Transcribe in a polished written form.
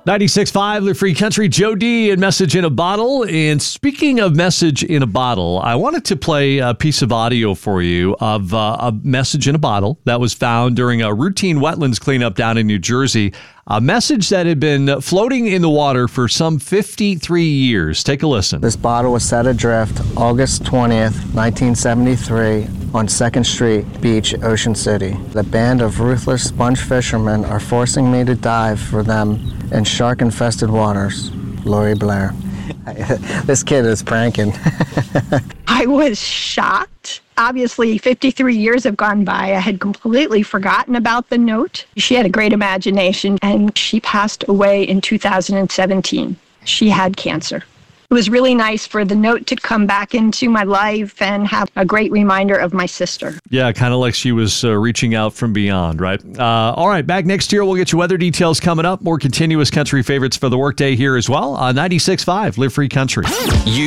96.5, Live Free Country, Joe D and Message in a Bottle. And speaking of Message in a Bottle, I wanted to play a piece of audio for you of a message in a bottle that was found during a routine wetlands cleanup down in New Jersey. A message that had been floating in the water for some 53 years. Take a listen. This bottle was set adrift August 20th, 1973 on 2nd Street Beach, Ocean City. The band of ruthless sponge fishermen are forcing me to dive for them in shark-infested waters. Lori Blair. This kid is pranking. I was shocked. Obviously, 53 years have gone by. I had completely forgotten about the note. She had a great imagination, and she passed away in 2017. She had cancer. It was really nice for the note to come back into my life and have a great reminder of my sister. Yeah, kind of like she was reaching out from beyond, right? All right, back next year, we'll get you weather details coming up. More continuous country favorites for the workday here as well on 96.5 Live Free Country.